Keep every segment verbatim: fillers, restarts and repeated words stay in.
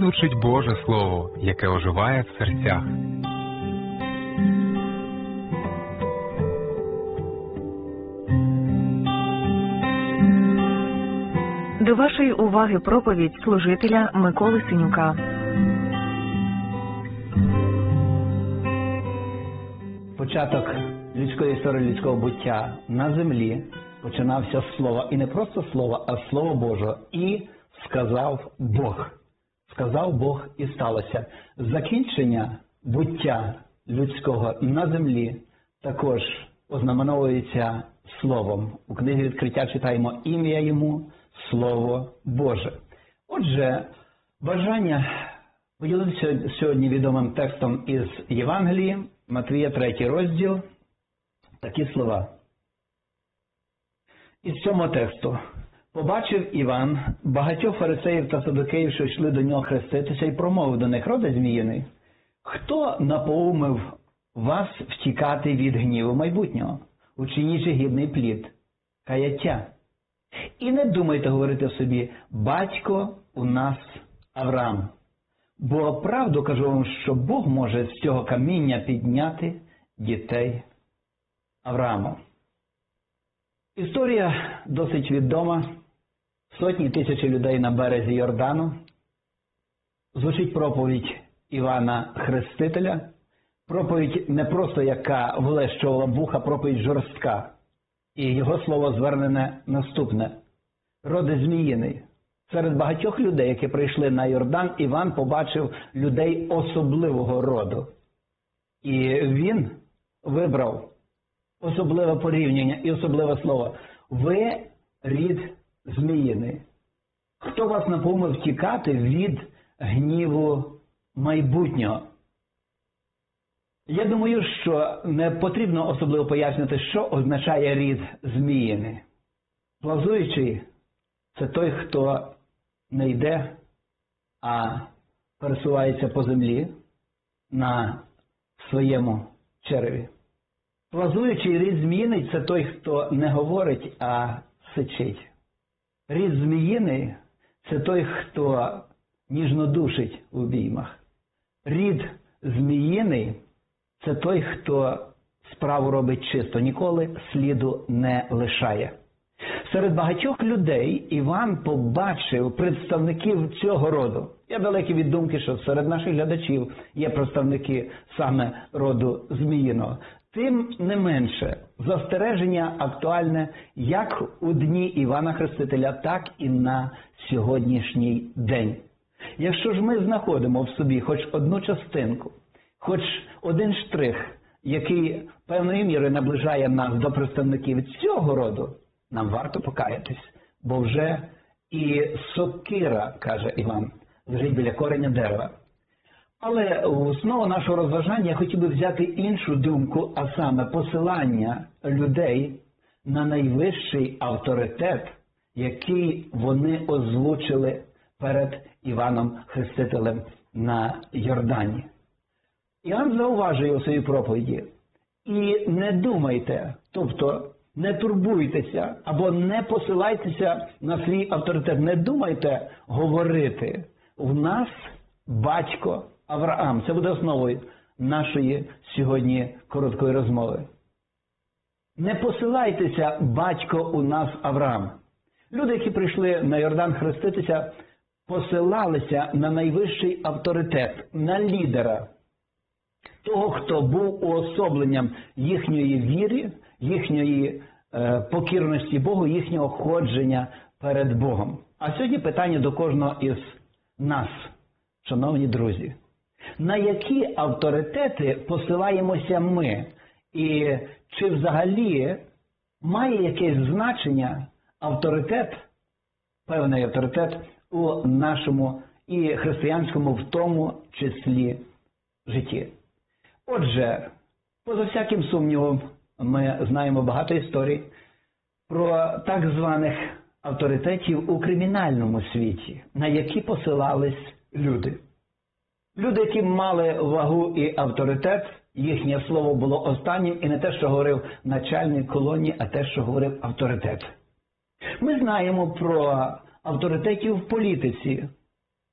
звучить Боже Слово, яке оживає в серцях. До вашої уваги проповідь служителя Миколи Синюка. Початок людської історії, людського буття на землі починався з слова. І не просто слова, а Слово Божого. І сказав Бог. Сказав Бог і сталося. Закінчення буття людського на землі також ознаменовується Словом. У книгі «Відкриття» читаємо ім'я йому Слово Боже. Отже, бажання поділитися сьогодні відомим текстом із Євангелії, Матвія, третій розділ, такі слова. Із цього тексту. «Побачив Іван багатьох фарисеїв та садукеїв, що йшли до нього хреститися, і промовив до них: роде зміїний, хто напоумив вас втікати від гніву майбутнього, учинячи гідний плід, каяття? І не думайте говорити собі: батько у нас Авраам. Бо правду кажу вам, що Бог може з цього каміння підняти дітей Аврааму». Історія досить відома. Сотні тисячі людей на березі Йордану. Звучить проповідь Івана Хрестителя. Проповідь не просто яка влещувала вуха, проповідь жорстка. І його слово звернене наступне. Роде зміїний. Серед багатьох людей, які прийшли на Йордан, Іван побачив людей особливого роду. І він вибрав особливе порівняння і особливе слово. Ви рід зміїний. Хто вас напоумив втікати від гніву майбутнього? Я думаю, що не потрібно особливо пояснити, що означає рід зміїний. Плазуючий – це той, хто не йде, а пересувається по землі на своєму череві. Плазуючий рід зміїний – це той, хто не говорить, а сичить. Рід зміїний – це той, хто ніжно душить в обіймах. Рід зміїний – це той, хто справу робить чисто, ніколи сліду не лишає. Серед багатьох людей Іван побачив представників цього роду. Я далекий від думки, що серед наших глядачів є представники саме роду зміїного. Тим не менше, застереження актуальне як у дні Івана Хрестителя, так і на сьогоднішній день. Якщо ж ми знаходимо в собі хоч одну частинку, хоч один штрих, який певною мірою наближає нас до представників цього роду, нам варто покаятись, бо вже і сокира, каже Іван, лежить біля кореня дерева. Але в основу нашого розважання я хотів би взяти іншу думку, а саме посилання людей на найвищий авторитет, який вони озвучили перед Іваном Хрестителем на Йордані. Іоанн зауважує у своїй проповіді: і не думайте, тобто не турбуйтеся або не посилайтеся на свій авторитет, не думайте говорити: в нас батько Авраам. Це буде основою нашої сьогодні короткої розмови. Не посилайтеся: батько у нас Авраам. Люди, які прийшли на Йордан хреститися, посилалися на найвищий авторитет, на лідера, того, хто був уособленням їхньої віри, їхньої е, покірності Богу, їхнього ходження перед Богом. А сьогодні питання до кожного із нас, шановні друзі. На які авторитети посилаємося ми? І чи взагалі має якесь значення авторитет, певний авторитет у нашому і християнському в тому числі житті? Отже, поза всяким сумнівом, ми знаємо багато історій про так званих авторитетів у кримінальному світі, на які посилались люди. Люди, які мали вагу і авторитет, їхнє слово було останнім, і не те, що говорив начальник колонії, а те, що говорив авторитет. Ми знаємо про авторитетів в політиці.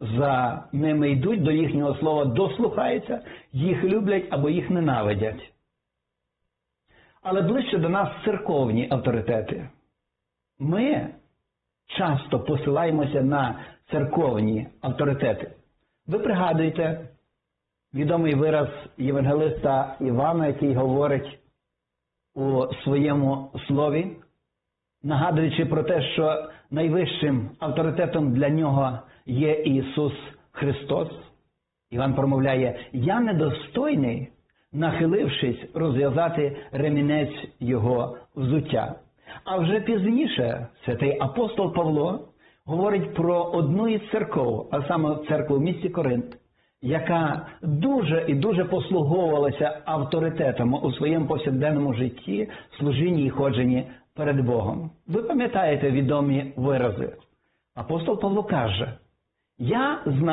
за ними йдуть, до їхнього слова дослухаються, їх люблять або їх ненавидять. Але ближче до нас церковні авторитети. Ми часто посилаємося на церковні авторитети. Ви пригадуєте відомий вираз євангелиста Івана, який говорить у своєму слові, нагадуючи про те, що найвищим авторитетом для нього є Ісус Христос. Іван промовляє: «Я недостойний, нахилившись, розв'язати ремінець Його взуття». А вже пізніше святий апостол Павло говорить про одну із церков, а саме церкву в місті Коринт, яка дуже і дуже послуговувалася авторитетом у своєму повсякденному житті, служінні і ходженні перед Богом. Ви пам'ятаєте відомі вирази? Апостол Павло каже: «Я знаю,